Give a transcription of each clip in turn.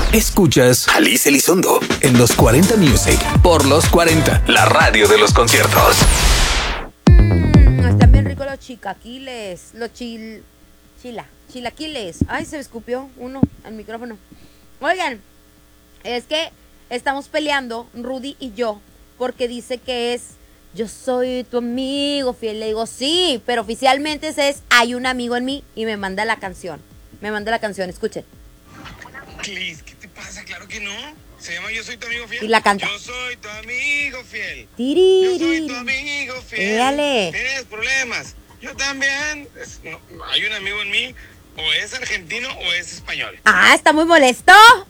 Escuchas Alice Elizondo en los 40 Music por los 40, la radio de los conciertos. Están bien ricos los chilaquiles, chilaquiles. Ay, se me escupió uno al micrófono. Oigan, es que estamos peleando, Rudy y yo, porque dice que es yo soy tu amigo fiel. Le digo, sí, pero oficialmente es hay un amigo en mí y me manda la canción. Escuchen. Clis, ¿qué te pasa? Claro que no. Se llama Yo soy tu amigo fiel. Y la canta. Yo soy tu amigo fiel. Tiriri. Yo soy tu amigo fiel. Dale. ¿Tienes problemas? Yo también. Hay un amigo en mí. O es argentino o es español. Ah, está muy molesto.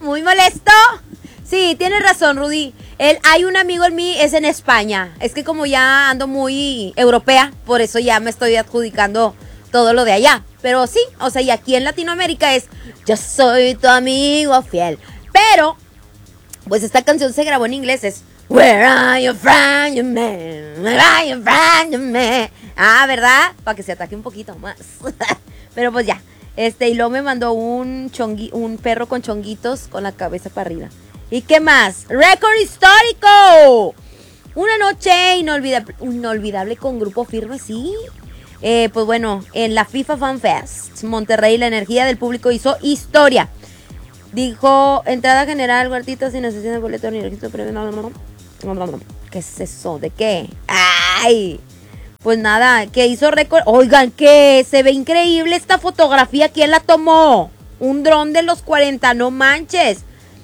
Sí, tienes razón, Rudy. Hay un amigo en mí, es en España. Es que como ya ando muy europea, por eso ya me estoy adjudicando todo lo de allá. Pero sí, o sea, y aquí en Latinoamérica es yo soy tu amigo fiel. Pero, pues esta canción se grabó en inglés, es Where are you from, you man? Where are you from, you man? Ah, ¿verdad? Para que se ataque un poquito más. Pero pues ya. Y luego me mandó un perro con chonguitos con la cabeza para arriba. ¿Y qué más? ¡Récord histórico! Una noche inolvidable con Grupo Firme, sí. Pues bueno, en la FIFA Fan Fest Monterrey, la energía del público hizo historia. Dijo, entrada general, huertitas sin necesidad de boleto ni registro previo. No. ¿Qué es eso? ¿De qué? ¡Ay! Pues nada, que hizo récord. Oigan, que se ve increíble esta fotografía. ¿Quién la tomó? Un dron de los 40, no manches.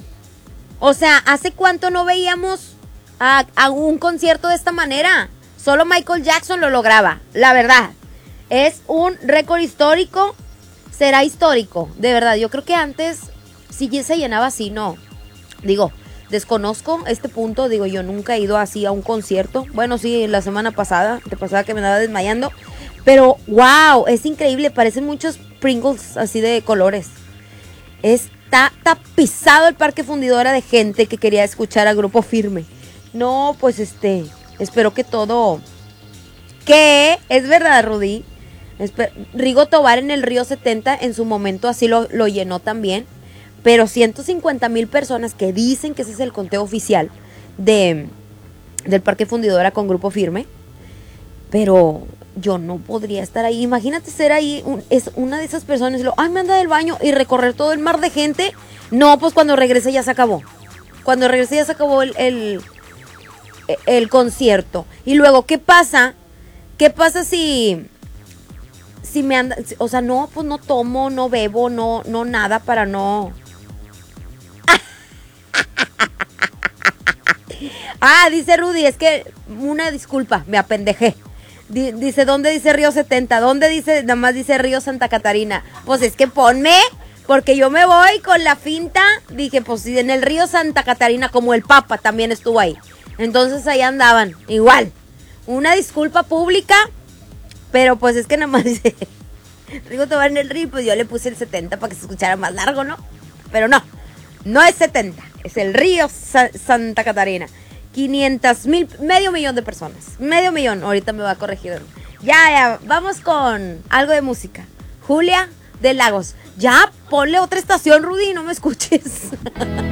O sea, ¿hace cuánto no veíamos a un concierto de esta manera? Solo Michael Jackson lo lograba, la verdad. Es un récord histórico. Será histórico, de verdad. Yo creo que antes sí se llenaba así, no. Digo, desconozco este punto, yo nunca he ido así a un concierto. Bueno, sí, la semana pasada que me andaba desmayando. Pero, wow, es increíble, parecen muchos Pringles así de colores. Está tapizado el Parque Fundidora de gente que quería escuchar a Grupo Firme. No, pues espero que todo... ¿Qué? Es verdad, Rudy. Rigo Tobar en el Río 70 en su momento así lo llenó también. Pero 150,000 personas que dicen que ese es el conteo oficial del Parque Fundidora con Grupo Firme. Pero yo no podría estar ahí. Imagínate ser ahí, es una de esas personas y me anda del baño y recorrer todo el mar de gente. No, pues cuando regrese ya se acabó. Cuando regrese ya se acabó el concierto. Y luego, ¿qué pasa? ¿Qué pasa si me anda? O sea, no, pues no tomo, no bebo, no nada para no... Ah, dice Rudy, es que una disculpa, me apendejé. Dice, ¿dónde dice Río 70? ¿Dónde dice? Nada más dice Río Santa Catarina. Pues es que ponme, porque yo me voy con la finta. Dije, pues en el Río Santa Catarina, como el Papa también estuvo ahí. Entonces ahí andaban, igual. Una disculpa pública, pero pues es que nada más dice Rigo Tobar en el Río, pues yo le puse el 70 para que se escuchara más largo, ¿no? Pero no es 70, es el Río Santa Catarina. 500,000, medio millón de personas. Medio millón, ahorita me va a corregir. Ya, vamos con algo de música. Julia de Lagos. Ya, ponle otra estación, Rudy, no me escuches.